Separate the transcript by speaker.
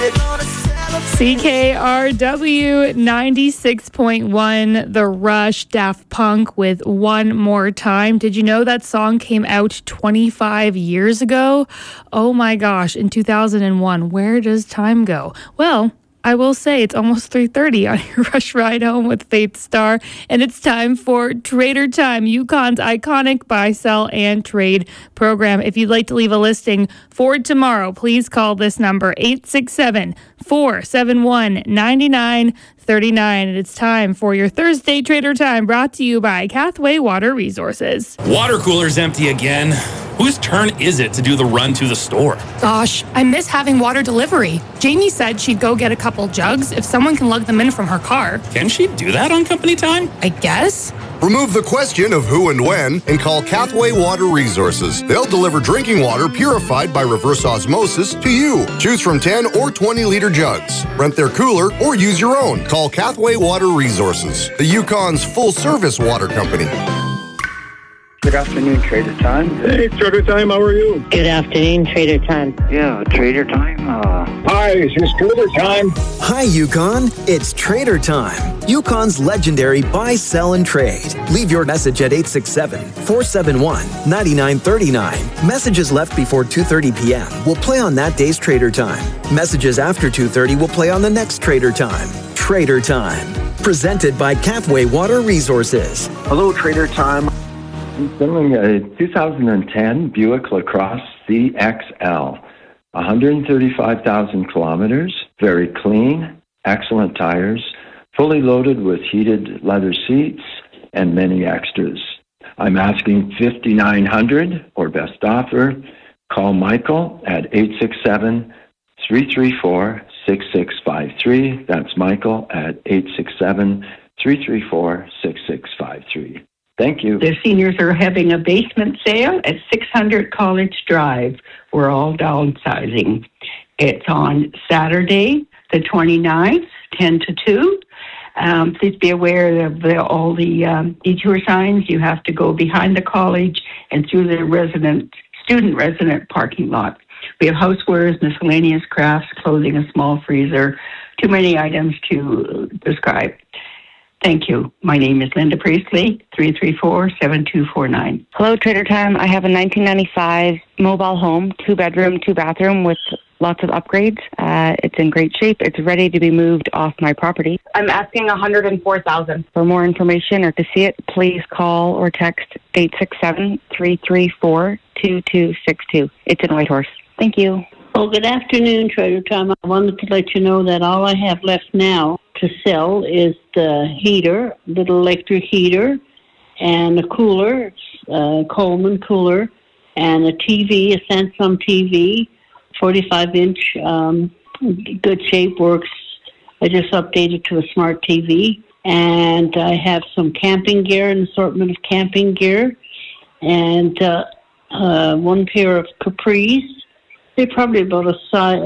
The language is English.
Speaker 1: CKRW 96.1, The Rush, Daft Punk with One More Time. Did you know that song came out 25 years ago? Oh my gosh, in 2001. Where does time go? Well, I will say it's almost 3:30 on your Rush Ride Home with Faith Star, and it's time for Trader Time, Yukon's iconic buy, sell, and trade program. If you'd like to leave a listing for tomorrow, please call this number, 867-471-9939. And it's time for your Thursday Trader Time, brought to you by Cathway Water Resources.
Speaker 2: Water cooler's empty again. Whose turn is it to do the run to the store?
Speaker 1: Gosh, I miss having water delivery. Jamie said she'd go get a couple jugs if someone can lug them in from her car.
Speaker 2: Can she do that on company time?
Speaker 1: I guess.
Speaker 3: Remove the question of who and when and call Cathway Water Resources. They'll deliver drinking water purified by reverse osmosis to you. Choose from 10 or 20-liter jugs. Rent their cooler or use your own. Call Cathway Water Resources, the Yukon's full-service water company.
Speaker 4: Good afternoon, Trader Time.
Speaker 5: Hey, Trader Time, how are you?
Speaker 6: Good afternoon, Trader Time.
Speaker 4: Yeah, Trader Time.
Speaker 5: Hi, it's Trader Time.
Speaker 7: Hi, Yukon. It's Trader Time. Yukon's legendary buy, sell, and trade. Leave your message at 867-471-9939. Messages left before 2:30 p.m. will play on that day's Trader Time. Messages after 2:30 will play on the next Trader Time. Trader Time. Presented by Cathway Water Resources.
Speaker 4: Hello, Trader Time. I'm selling a 2010 Buick LaCrosse CXL. 135,000 kilometers, very clean, excellent tires, fully loaded with heated leather seats and many extras. I'm asking $5,900 or best offer. Call Michael at 867-334-6653. That's Michael at 867-334-6653. Thank you.
Speaker 6: The seniors are having a basement sale at 600 College Drive. We're all downsizing. It's on Saturday, the 29th, 10 to 2. Please be aware of all the detour signs. You have to go behind the college and through the student resident parking lot. We have housewares, miscellaneous crafts, clothing, a small freezer. Too many items to describe. Thank you. My name is Linda Priestley, 334-7249.
Speaker 8: Hello, Trader Time. I have a 1995 mobile home, 2-bedroom, 2-bathroom with lots of upgrades. It's in great shape. It's ready to be moved off my property. I'm asking $104,000. For more information or to see it, please call or text 867-334-2262. It's in Whitehorse. Thank you.
Speaker 9: Well, good afternoon, Trader Time. I wanted to let you know that all I have left now to sell is the heater, little electric heater, and a cooler, Coleman cooler, and a TV, a Samsung TV, 45-inch, good shape, works. I just updated to a smart TV. And I have some camping gear, an assortment of camping gear, and one pair of capris. They're probably about a size.